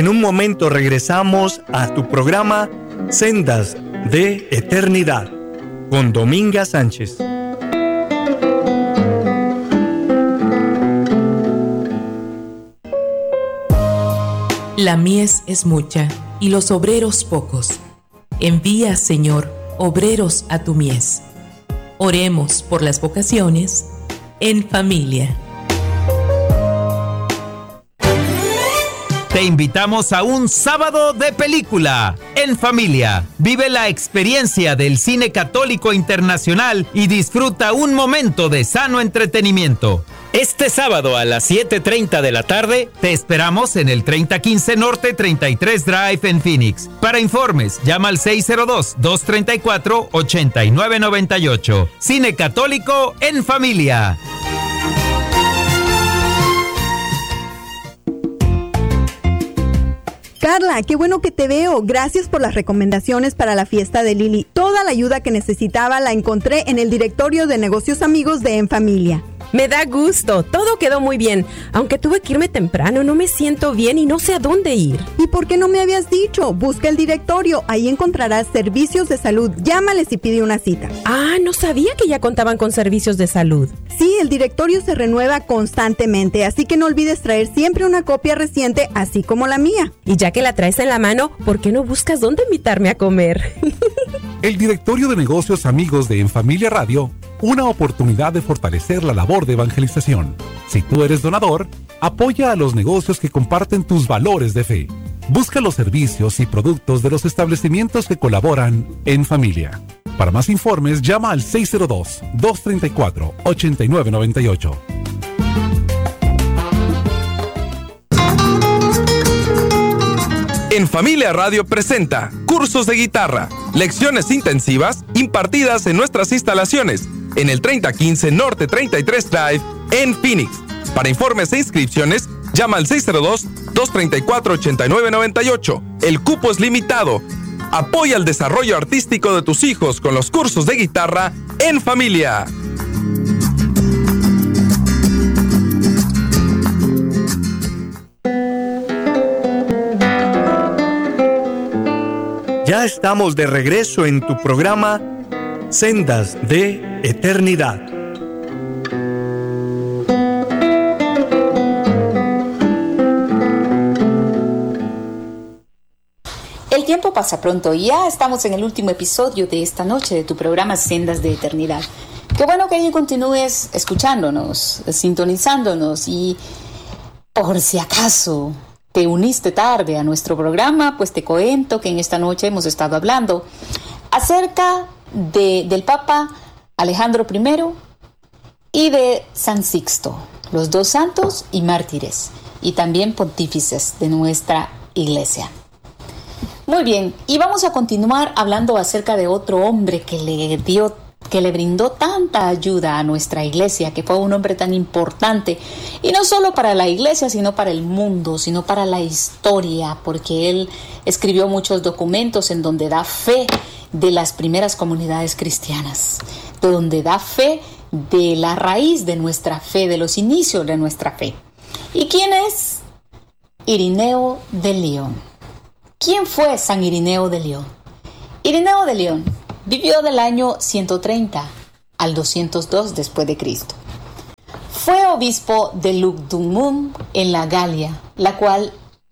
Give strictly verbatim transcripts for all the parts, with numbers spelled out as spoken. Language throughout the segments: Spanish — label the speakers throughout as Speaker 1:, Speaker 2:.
Speaker 1: En un momento regresamos a tu programa Sendas de Eternidad con Dominga Sánchez.
Speaker 2: La mies es mucha y los obreros pocos. Envía, Señor, obreros a tu mies. Oremos por las vocaciones en familia.
Speaker 3: Te invitamos a un sábado de película en familia. Vive la experiencia del cine católico internacional y disfruta un momento de sano entretenimiento. Este sábado a las siete treinta de la tarde te esperamos en el treinta quince Norte treinta y tres Drive en Phoenix. Para informes, llama al seis cero dos, dos tres cuatro, ocho nueve nueve ocho. Cine católico en familia.
Speaker 4: Carla, qué bueno que te veo. Gracias por las recomendaciones para la fiesta de Lili. Toda la ayuda que necesitaba la encontré en el directorio de negocios amigos de En Familia.
Speaker 5: Me da gusto, todo quedó muy bien. Aunque tuve que irme temprano, no me siento bien y no sé a dónde ir.
Speaker 4: ¿Y por qué no me habías dicho? Busca el directorio, ahí encontrarás servicios de salud. Llámales y pide una cita.
Speaker 5: Ah, no sabía que ya contaban con servicios de salud.
Speaker 4: Sí, el directorio se renueva constantemente, así que no olvides traer siempre una copia reciente, así como la mía.
Speaker 5: Y ya que la traes en la mano, ¿por qué no buscas dónde invitarme a comer?
Speaker 6: El directorio de negocios amigos de En Familia Radio, una oportunidad de fortalecer la labor de evangelización. Si tú eres donador, apoya a los negocios que comparten tus valores de fe. Busca los servicios y productos de los establecimientos que colaboran en familia. Para más informes, llama al seis cero dos, dos tres cuatro, ocho nueve nueve ocho.
Speaker 7: En Familia Radio presenta cursos de guitarra, lecciones intensivas impartidas en nuestras instalaciones en el treinta quince Norte treinta y tres Drive en Phoenix. Para informes e inscripciones, llama al seis cero dos, dos tres cuatro, ocho nueve nueve ocho. El cupo es limitado. Apoya el desarrollo artístico de tus hijos con los cursos de guitarra en familia.
Speaker 1: Ya estamos de regreso en tu programa Sendas de Eternidad.
Speaker 8: El tiempo pasa pronto y ya estamos en el último episodio de esta noche de tu programa Sendas de Eternidad. Qué bueno que continúes escuchándonos, sintonizándonos y por si acaso te uniste tarde a nuestro programa, pues te cuento que en esta noche hemos estado hablando acerca de, del Papa Alejandro primero y de San Sixto, los dos santos y mártires, y también pontífices de nuestra iglesia. Muy bien, y vamos a continuar hablando acerca de otro hombre que le dio que le brindó tanta ayuda a nuestra iglesia, que fue un hombre tan importante, y no solo para la iglesia, sino para el mundo, sino para la historia, porque él escribió muchos documentos en donde da fe de las primeras comunidades cristianas, de donde da fe de la raíz de nuestra fe, de los inicios de nuestra fe. ¿Y quién es? Irineo de León. ¿Quién fue San Irineo de León? Irineo de León vivió del año ciento treinta al doscientos dos después de Cristo. Fue obispo de Lugdunum en la Galia, la cual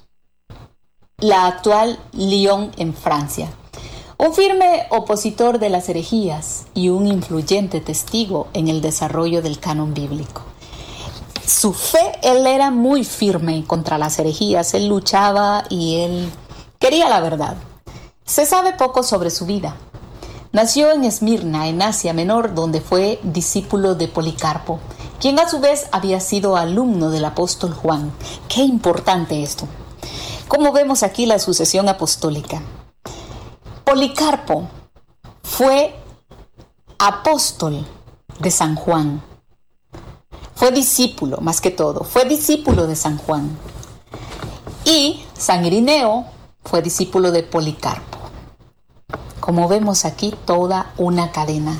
Speaker 8: la actual Lyon en Francia. Un firme opositor de las herejías y un influyente testigo en el desarrollo del canon bíblico. Su fe, él era muy firme contra las herejías, él luchaba y él quería la verdad. Se sabe poco sobre su vida. Nació en Esmirna, en Asia Menor, donde fue discípulo de Policarpo, quien a su vez había sido alumno del apóstol Juan. Qué importante esto. Como vemos aquí la sucesión apostólica. Policarpo fue apóstol de San Juan. Fue discípulo, más que todo, fue discípulo de San Juan. Y San Irineo fue discípulo de Policarpo. Como vemos aquí, toda una cadena.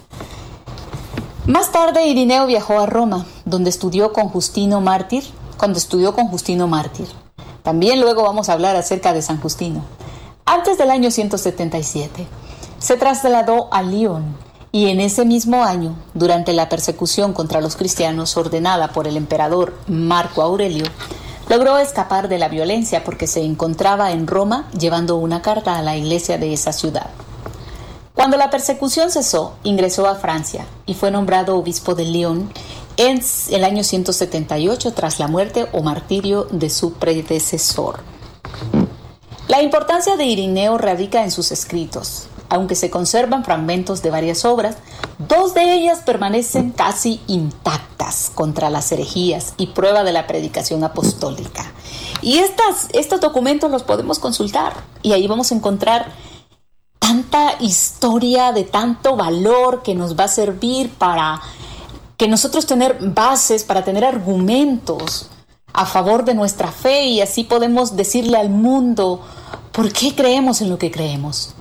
Speaker 8: Más tarde, Irineo viajó a Roma, donde estudió con Justino Mártir, cuando estudió con Justino Mártir. También luego vamos a hablar acerca de San Justino. Antes del año ciento setenta y siete, se trasladó a Lyon y en ese mismo año, durante la persecución contra los cristianos ordenada por el emperador Marco Aurelio, logró escapar de la violencia porque se encontraba en Roma llevando una carta a la iglesia de esa ciudad. Cuando la persecución cesó, ingresó a Francia y fue nombrado obispo de Lyon en el año ciento setenta y ocho tras la muerte o martirio de su predecesor. La importancia de Irineo radica en sus escritos. Aunque se conservan fragmentos de varias obras, dos de ellas permanecen casi intactas contra las herejías y prueba de la predicación apostólica. Y estas, estos documentos los podemos consultar y ahí vamos a encontrar tanta historia de tanto valor que nos va a servir para que nosotros tener bases, para tener argumentos a favor de nuestra fe y así podemos decirle al mundo por qué creemos en lo que creemos.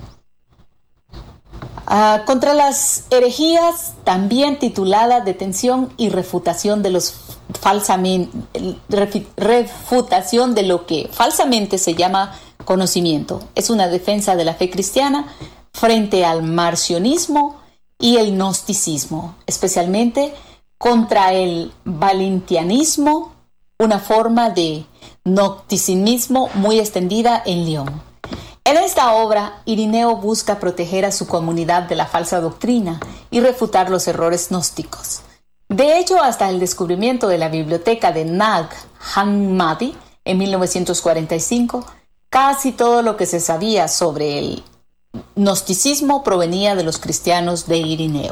Speaker 8: Uh, contra las herejías, también titulada Detención y refutación de los falsamente refutación de lo que falsamente se llama conocimiento. Es una defensa de la fe cristiana frente al marcionismo y el gnosticismo, especialmente contra el valentianismo, una forma de gnosticismo muy extendida en Lyon. En esta obra, Irineo busca proteger a su comunidad de la falsa doctrina y refutar los errores gnósticos. De hecho, hasta el descubrimiento de la biblioteca de Nag Hammadi en mil novecientos cuarenta y cinco, casi todo lo que se sabía sobre el gnosticismo provenía de los cristianos de Irineo.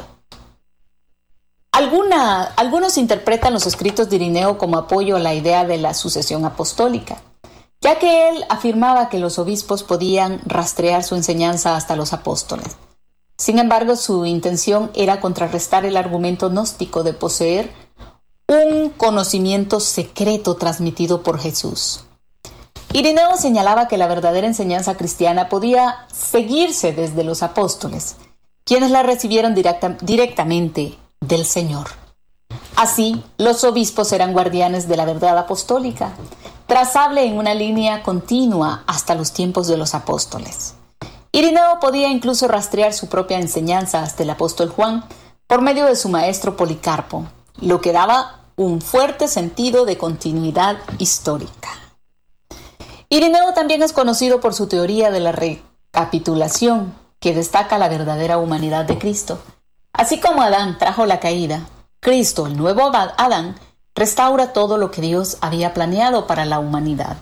Speaker 8: Alguna, algunos interpretan los escritos de Irineo como apoyo a la idea de la sucesión apostólica, ya que él afirmaba que los obispos podían rastrear su enseñanza hasta los apóstoles. Sin embargo, su intención era contrarrestar el argumento gnóstico de poseer un conocimiento secreto transmitido por Jesús. Irineo señalaba que la verdadera enseñanza cristiana podía seguirse desde los apóstoles, quienes la recibieron directa, directamente del Señor. Así, los obispos eran guardianes de la verdad apostólica, trazable en una línea continua hasta los tiempos de los apóstoles. Irineo podía incluso rastrear su propia enseñanza hasta el apóstol Juan por medio de su maestro Policarpo, lo que daba un fuerte sentido de continuidad histórica. Irineo también es conocido por su teoría de la recapitulación, que destaca la verdadera humanidad de Cristo. Así como Adán trajo la caída, Cristo, el nuevo Adán, restaura todo lo que Dios había planeado para la humanidad.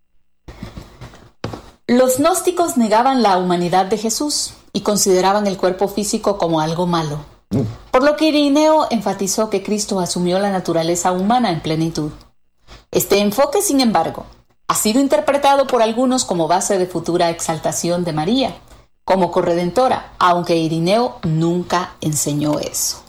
Speaker 8: Los gnósticos negaban la humanidad de Jesús y consideraban el cuerpo físico como algo malo, por lo que Irineo enfatizó que Cristo asumió la naturaleza humana en plenitud. Este enfoque, sin embargo, ha sido interpretado por algunos como base de futura exaltación de María, como corredentora, aunque Irineo nunca enseñó eso.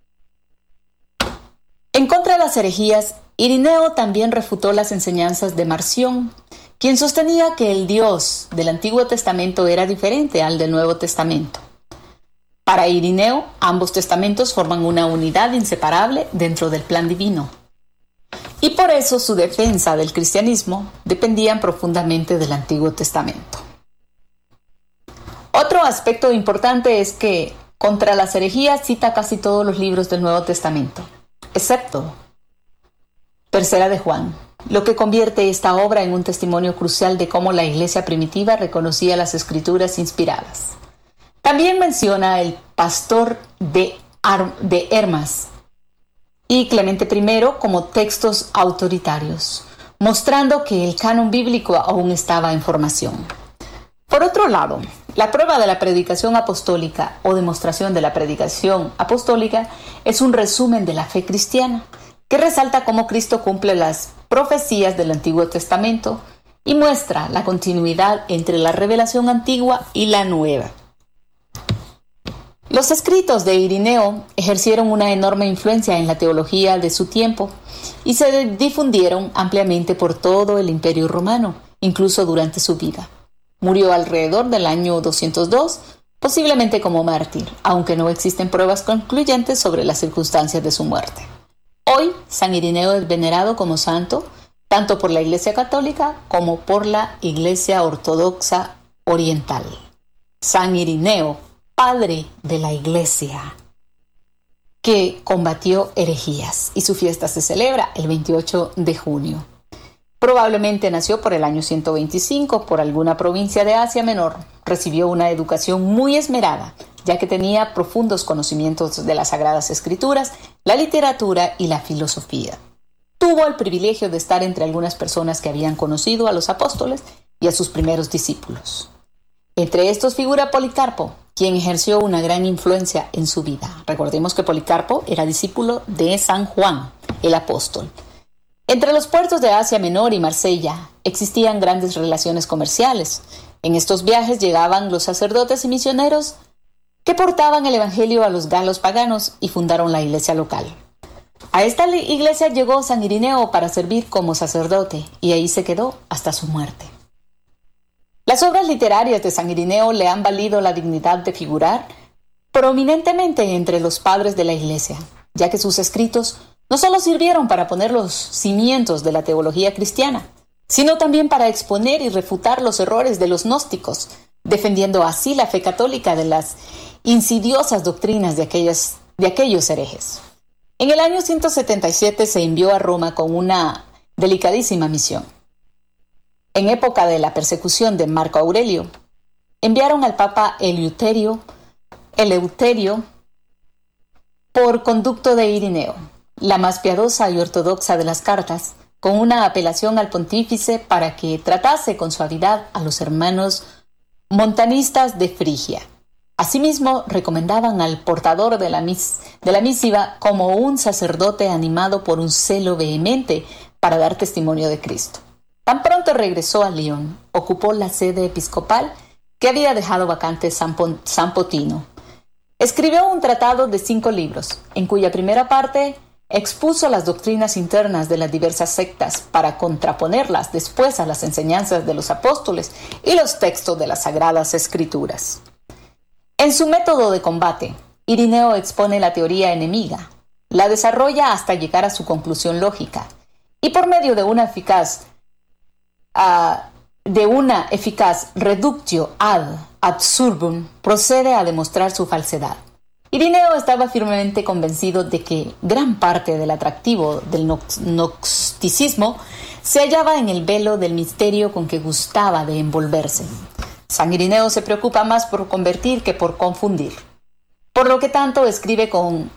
Speaker 8: En contra de las herejías, Irineo también refutó las enseñanzas de Marción, quien sostenía que el Dios del Antiguo Testamento era diferente al del Nuevo Testamento. Para Irineo, ambos testamentos forman una unidad inseparable dentro del plan divino. Y por eso su defensa del cristianismo dependía profundamente del Antiguo Testamento. Otro aspecto importante es que contra las herejías cita casi todos los libros del Nuevo Testamento, excepto Tercera de Juan, lo que convierte esta obra en un testimonio crucial de cómo la iglesia primitiva reconocía las escrituras inspiradas. También menciona el pastor de, Ar- de Hermas y Clemente primero como textos autoritarios, mostrando que el canon bíblico aún estaba en formación. Por otro lado, la prueba de la predicación apostólica o demostración de la predicación apostólica es un resumen de la fe cristiana, que resalta cómo Cristo cumple las profecías del Antiguo Testamento y muestra la continuidad entre la revelación antigua y la nueva. Los escritos de Irineo ejercieron una enorme influencia en la teología de su tiempo y se difundieron ampliamente por todo el Imperio Romano, incluso durante su vida. Murió alrededor del año doscientos dos, posiblemente como mártir, aunque no existen pruebas concluyentes sobre las circunstancias de su muerte. Hoy, San Irineo es venerado como santo tanto por la Iglesia Católica como por la Iglesia Ortodoxa Oriental. San Irineo, padre de la Iglesia, que combatió herejías, y su fiesta se celebra el veintiocho de junio. Probablemente nació por el año ciento veinticinco por alguna provincia de Asia Menor. Recibió una educación muy esmerada, ya que tenía profundos conocimientos de las Sagradas Escrituras, la literatura y la filosofía. Tuvo el privilegio de estar entre algunas personas que habían conocido a los apóstoles y a sus primeros discípulos. Entre estos figura Policarpo, quien ejerció una gran influencia en su vida. Recordemos que Policarpo era discípulo de San Juan, el apóstol. Entre los puertos de Asia Menor y Marsella existían grandes relaciones comerciales. En estos viajes llegaban los sacerdotes y misioneros que portaban el evangelio a los galos paganos y fundaron la iglesia local. A esta iglesia llegó San Irineo para servir como sacerdote y ahí se quedó hasta su muerte. Las obras literarias de San Irineo le han valido la dignidad de figurar prominentemente entre los padres de la iglesia, ya que sus escritos no solo sirvieron para poner los cimientos de la teología cristiana, sino también para exponer y refutar los errores de los gnósticos, defendiendo así la fe católica de las insidiosas doctrinas de, aquellas, de aquellos herejes. En el año ciento setenta y siete se envió a Roma con una delicadísima misión. En época de la persecución de Marco Aurelio, enviaron al Papa Eleuterio, Eleuterio por conducto de Irineo, la más piadosa y ortodoxa de las cartas, con una apelación al pontífice para que tratase con suavidad a los hermanos montanistas de Frigia. Asimismo, recomendaban al portador de la, mis, de la misiva como un sacerdote animado por un celo vehemente para dar testimonio de Cristo. Tan pronto regresó a León, ocupó la sede episcopal que había dejado vacante San, Pon, San Potino. Escribió un tratado de cinco libros, en cuya primera parte expuso las doctrinas internas de las diversas sectas para contraponerlas después a las enseñanzas de los apóstoles y los textos de las Sagradas Escrituras. En su método de combate, Irineo expone la teoría enemiga, la desarrolla hasta llegar a su conclusión lógica y por medio de una eficaz, uh, de una eficaz reductio ad absurdum procede a demostrar su falsedad. Irineo estaba firmemente convencido de que gran parte del atractivo del gnosticismo se hallaba en el velo del misterio con que gustaba de envolverse. San Irineo se preocupa más por convertir que por confundir, por lo que tanto escribe con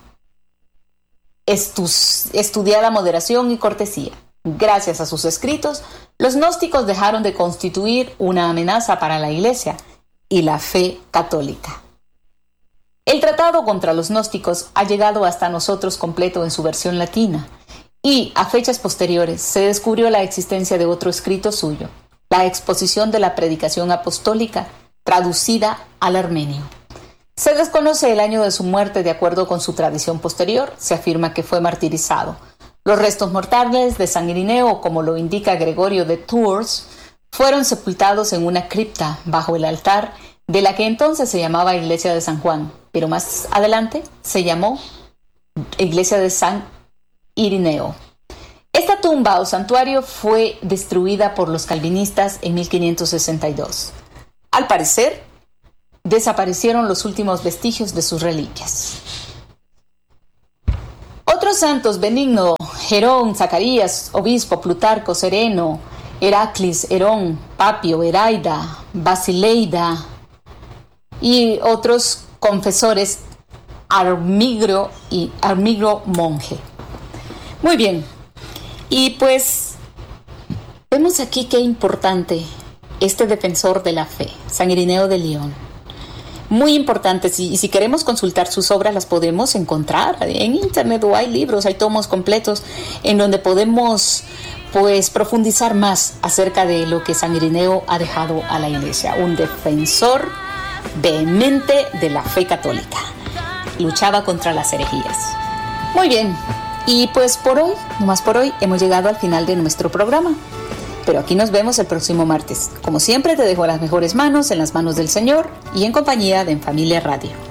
Speaker 8: estus, estudiada moderación y cortesía. Gracias a sus escritos, los gnósticos dejaron de constituir una amenaza para la Iglesia y la fe católica. El tratado contra los gnósticos ha llegado hasta nosotros completo en su versión latina y, a fechas posteriores, se descubrió la existencia de otro escrito suyo, la exposición de la predicación apostólica, traducida al armenio. Se desconoce el año de su muerte de acuerdo con su tradición posterior, se afirma que fue martirizado. Los restos mortales de San Irineo, como lo indica Gregorio de Tours, fueron sepultados en una cripta bajo el altar de la que entonces se llamaba Iglesia de San Juan, pero más adelante se llamó Iglesia de San Irineo. Esta tumba o santuario fue destruida por los calvinistas en mil quinientos sesenta y dos. Al parecer, desaparecieron los últimos vestigios de sus reliquias. Otros santos: Benigno, Herón, Zacarías, Obispo, Plutarco, Sereno, Heraclis, Herón, Papio, Heraida, Basileida y otros confesores, Armigro y Armigro monje. Muy bien, y pues vemos aquí qué importante este defensor de la fe, San Irineo de León. Muy importante, y si queremos consultar sus obras las podemos encontrar en internet, o hay libros, hay tomos completos en donde podemos pues profundizar más acerca de lo que San Irineo ha dejado a la Iglesia, un defensor vehemente de la fe católica. Luchaba contra las herejías. Muy bien, y pues por hoy, nomás por hoy, hemos llegado al final de nuestro programa. Pero aquí nos vemos el próximo martes. Como siempre, te dejo las mejores manos en las manos del Señor y en compañía de En Familia Radio.